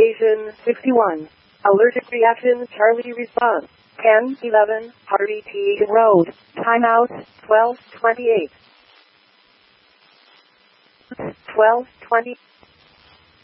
Station 51. Allergic reaction Charlie response. 1011 Harvey T. Road. Timeout 1228. 1220.